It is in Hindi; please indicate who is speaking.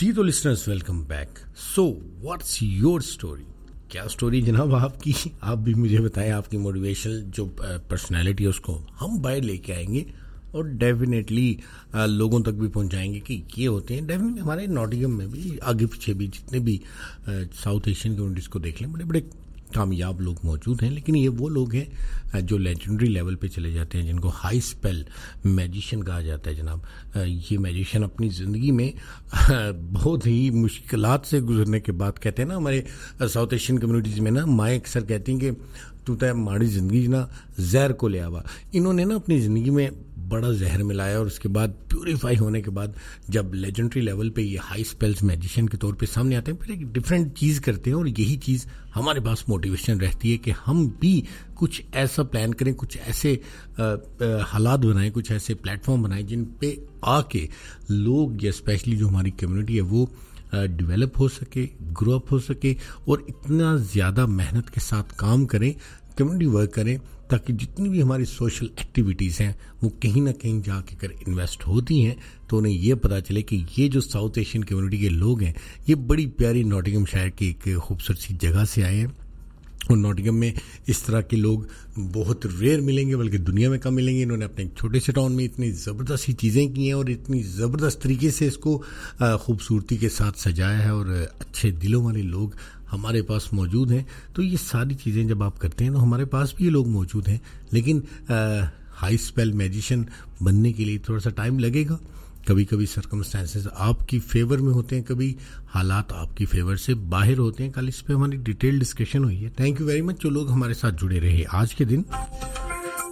Speaker 1: जी तो listeners welcome back. So what's your story? क्या स्टोरी जनाब आपकी? आप भी मुझे बताएं। आपकी मोटिवेशनल जो पर्सनालिटी है उसको हम बाहर लेके आएंगे और डेफिनेटली लोगों तक भी पहुंचाएंगे कि ये होते हैं। डेफिनेटली हमारे नॉटिंघम में भी आगे पीछे भी जितने भी साउथ एशियन कम्युनिटीज़ को देख लें, बड़े बड़े कामयाब लोग मौजूद हैं। लेकिन ये वो लोग हैं जो लेजेंडरी लेवल पे चले जाते हैं, जिनको हाई स्पेल मैजिशियन कहा जाता है जनाब। ये मैजिशियन अपनी ज़िंदगी में बहुत ही मुश्किलात से गुजरने के बाद, कहते हैं ना हमारे साउथ एशियन कम्युनिटीज़ में ना माएँ अक्सर कहती हैं कि तू तो हमारी ज़िंदगी ना जहर को ले आवा। इन्होंने ना अपनी ज़िंदगी में बड़ा जहर मिलाया और उसके बाद प्यूरीफाई होने के बाद जब लेजेंडरी लेवल पे ये हाई स्पेल्स मैजिशियन के तौर पे सामने आते हैं, फिर एक डिफरेंट चीज़ करते हैं और यही चीज़ हमारे पास मोटिवेशन रहती है कि हम भी कुछ ऐसा प्लान करें, कुछ ऐसे हालात बनाएं, कुछ ऐसे प्लेटफॉर्म बनाएं जिन पे आके लोग, या स्पेशली जो हमारी कम्युनिटी है वो डेवलप हो सके, ग्रो अप हो सके और इतना ज़्यादा मेहनत के साथ काम करें, कम्युनिटी वर्क करें, ताकि जितनी भी हमारी सोशल एक्टिविटीज़ हैं वो कहीं ना कहीं जाके कर इन्वेस्ट होती हैं तो उन्हें ये पता चले कि ये जो साउथ एशियन कम्युनिटी के लोग हैं ये बड़ी प्यारी नॉटिंघम शहर की एक खूबसूरत सी जगह से आए हैं। और नॉटिंघम में इस तरह के लोग बहुत रेयर मिलेंगे, बल्कि दुनिया में कम मिलेंगे। इन्होंने अपने छोटे से टाउन में इतनी ज़बरदस्त सी चीज़ें की हैं और इतनी ज़बरदस्त तरीके से इसको खूबसूरती के साथ सजाया है और अच्छे दिलों वाले लोग हमारे पास मौजूद हैं। तो ये सारी चीज़ें जब आप करते हैं तो हमारे पास भी ये लोग मौजूद हैं। लेकिन हाई स्पेल मैजिशियन बनने के लिए थोड़ा सा टाइम लगेगा। कभी कभी सर्कमस्टेंसेस आपकी फेवर में होते हैं, कभी हालात आपकी फेवर से बाहर होते हैं। कल इस पे हमारी डिटेल डिस्कशन हुई है। थैंक यू वेरी मच जो लोग हमारे साथ जुड़े रहे आज के दिन।